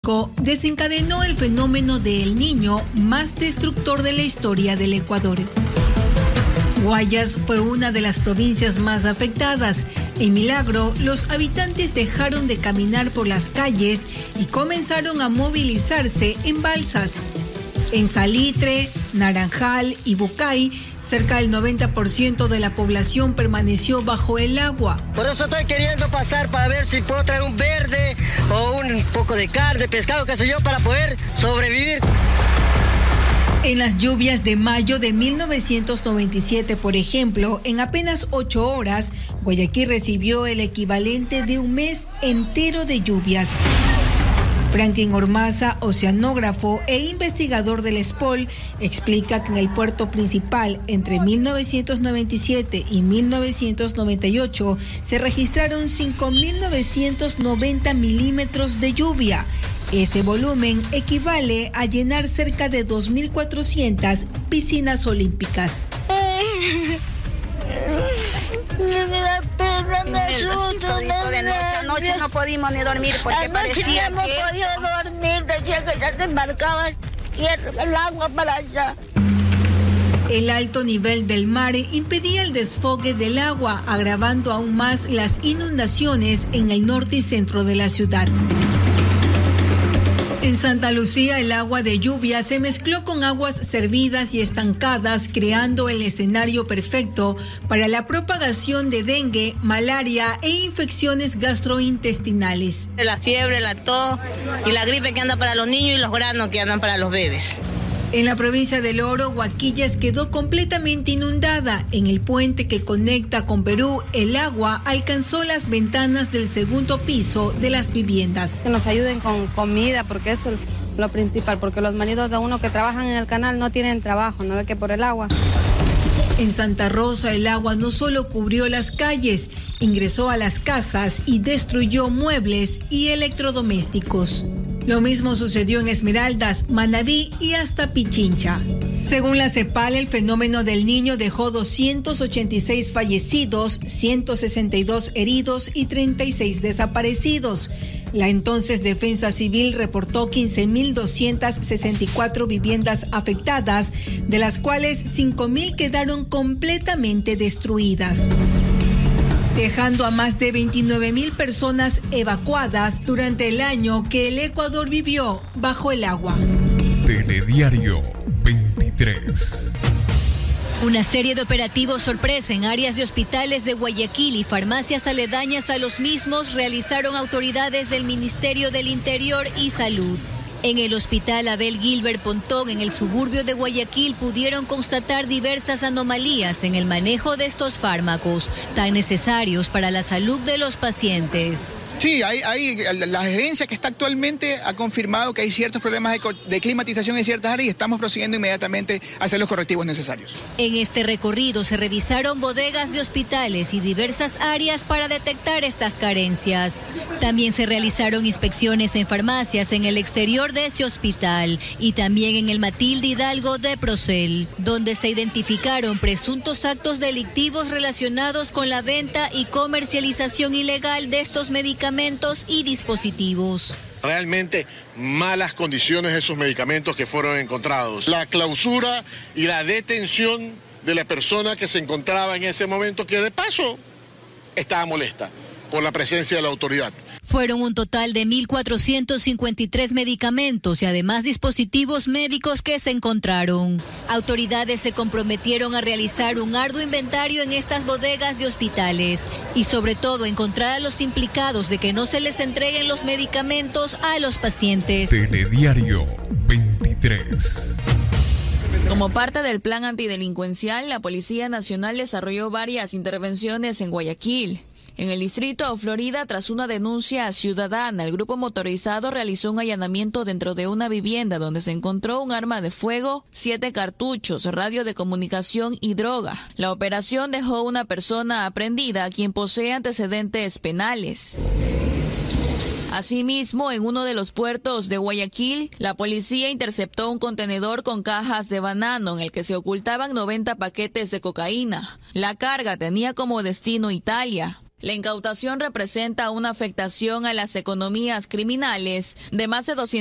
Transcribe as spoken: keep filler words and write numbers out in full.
desencadenó el fenómeno de El Niño más destructor de la historia del Ecuador. Guayas fue una de las provincias más afectadas. En Milagro, los habitantes dejaron de caminar por las calles y comenzaron a movilizarse en balsas. En Salitre, Naranjal y Bucay, cerca del noventa por ciento de la población permaneció bajo el agua. Por eso estoy queriendo pasar para ver si puedo traer un verde o un poco de carne, pescado, qué sé yo, para poder sobrevivir. En las lluvias de mayo de mil novecientos noventa y siete, por ejemplo, en apenas ocho horas, Guayaquil recibió el equivalente de un mes entero de lluvias. Franklin Ormaza, oceanógrafo e investigador del ESPOL, explica que en el puerto principal entre mil novecientos noventa y siete y mil novecientos noventa y ocho se registraron cinco mil novecientos noventa milímetros de lluvia. Ese volumen equivale a llenar cerca de dos mil cuatrocientas piscinas olímpicas. Me asusto, de noche, anoche no pudimos ni dormir porque parecía no que... no podía dormir, decía que ya se embarcaba el agua para allá. El alto nivel del mar impedía el desfogue del agua, agravando aún más las inundaciones en el norte y centro de la ciudad. En Santa Lucía, el agua de lluvia se mezcló con aguas servidas y estancadas, creando el escenario perfecto para la propagación de dengue, malaria e infecciones gastrointestinales. La fiebre, la tos y la gripe que anda para los niños y los granos que andan para los bebés. En la provincia del Oro, Huaquillas quedó completamente inundada. En el puente que conecta con Perú, el agua alcanzó las ventanas del segundo piso de las viviendas. Que nos ayuden con comida, porque eso es lo principal, porque los maridos de uno que trabajan en el canal no tienen trabajo, no ve que por el agua. En Santa Rosa, el agua no solo cubrió las calles, ingresó a las casas y destruyó muebles y electrodomésticos. Lo mismo sucedió en Esmeraldas, Manabí y hasta Pichincha. Según la CEPAL, el fenómeno del Niño dejó doscientos ochenta y seis fallecidos, ciento sesenta y dos heridos y treinta y seis desaparecidos. La entonces Defensa Civil reportó quince mil doscientas sesenta y cuatro viviendas afectadas, de las cuales cinco mil quedaron completamente destruidas, dejando a más de veintinueve mil personas evacuadas durante el año que el Ecuador vivió bajo el agua. Telediario veintitrés. Una serie de operativos sorpresa en áreas de hospitales de Guayaquil y farmacias aledañas a los mismos realizaron autoridades del Ministerio del Interior y Salud. En el hospital Abel Gilbert Pontón, en el suburbio de Guayaquil, pudieron constatar diversas anomalías en el manejo de estos fármacos, tan necesarios para la salud de los pacientes. Sí, hay, hay, la gerencia que está actualmente ha confirmado que hay ciertos problemas de, de climatización en ciertas áreas y estamos procediendo inmediatamente a hacer los correctivos necesarios. En este recorrido se revisaron bodegas de hospitales y diversas áreas para detectar estas carencias. También se realizaron inspecciones en farmacias en el exterior de ese hospital y también en el Matilde Hidalgo de Procel, donde se identificaron presuntos actos delictivos relacionados con la venta y comercialización ilegal de estos medicamentos y dispositivos. Realmente malas condiciones de esos medicamentos que fueron encontrados. La clausura y la detención de la persona que se encontraba en ese momento, que de paso estaba molesta por la presencia de la autoridad. Fueron un total de mil cuatrocientos cincuenta y tres medicamentos y además dispositivos médicos que se encontraron. Autoridades se comprometieron a realizar un arduo inventario en estas bodegas de hospitales y sobre todo encontrar a los implicados de que no se les entreguen los medicamentos a los pacientes. Telediario veintitrés. Como parte del plan antidelincuencial, la Policía Nacional desarrolló varias intervenciones en Guayaquil. En el distrito Florida, tras una denuncia ciudadana, el grupo motorizado realizó un allanamiento dentro de una vivienda donde se encontró un arma de fuego, siete cartuchos, radio de comunicación y droga. La operación dejó una persona aprehendida, quien posee antecedentes penales. Asimismo, en uno de los puertos de Guayaquil, la policía interceptó un contenedor con cajas de banano en el que se ocultaban noventa paquetes de cocaína. La carga tenía como destino Italia. La incautación representa una afectación a las economías criminales de más de doscientos